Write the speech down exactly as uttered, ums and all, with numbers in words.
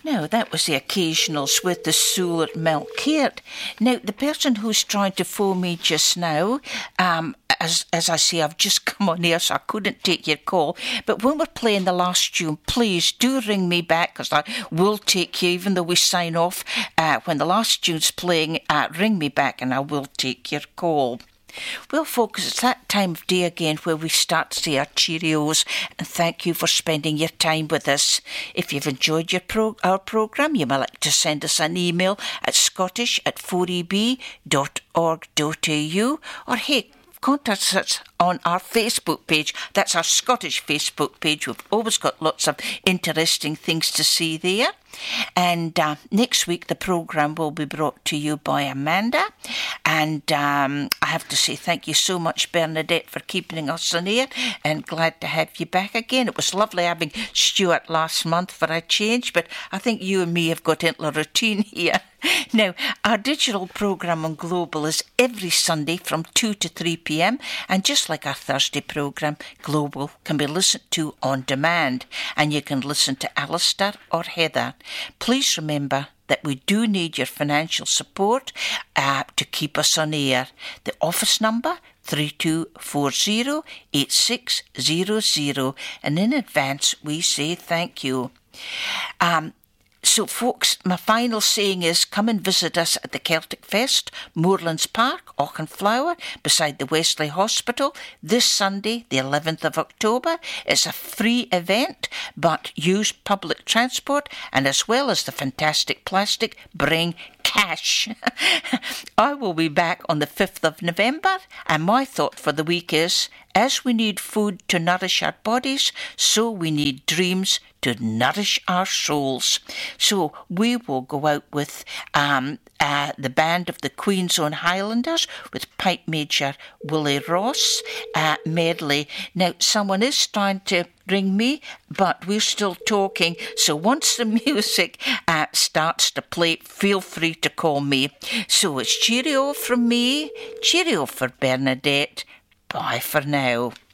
Now, that was the Occasionals with the Soul at Melkert. Now, the person who's trying to phone me just now, um, as as I say, I've just come on here, so I couldn't take your call. But when we're playing the last tune, please do ring me back, because I will take you, even though we sign off. Uh, when the last tune's playing, uh, ring me back and I will take your call. Well, folks, it's that time of day again where we start to say our Cheerios, and thank you for spending your time with us. If you've enjoyed your pro- our programme, you might like to send us an email at scottish at four e b dot org dot a u, or hey, contact us on our Facebook page. That's our Scottish Facebook page. We've always got lots of interesting things to see there. And uh, next week the programme will be brought to you by Amanda. And um, I have to say thank you so much, Bernadette, for keeping us on air, and glad to have you back again. It was lovely having Stuart last month for a change, but I think you and me have got into a routine here. Now, our digital programme on Global is every Sunday from two to three p m, and just like our Thursday programme, Global can be listened to on demand, and you can listen to Alistair or Heather. Please remember that we do need your financial support uh, to keep us on air. The office number, three two four zero eight six zero zero, and in advance we say thank you. Um, So, folks, my final saying is come and visit us at the Celtic Fest, Moorlands Park, Auchenflower, beside the Wesley Hospital, this Sunday, the eleventh of October. It's a free event, but use public transport, and as well as the fantastic plastic, bring cash. I will be back on the fifth of November, and my thought for the week is, as we need food to nourish our bodies, so we need dreams to nourish our souls. So we will go out with um, uh, the band of the Queen's Own Highlanders with Pipe Major Willie Ross uh, medley. Now, someone is trying to ring me, but we're still talking. So once the music uh, starts to play, feel free to call me. So it's cheerio from me, cheerio for Bernadette. Bye for now.